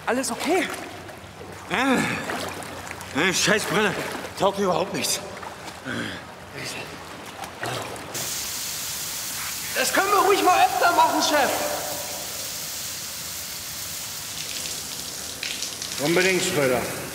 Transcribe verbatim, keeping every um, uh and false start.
Alles okay? Eine Scheißbrille taugt überhaupt nichts. Das können wir ruhig mal öfter machen, Chef. Unbedingt, Schröder.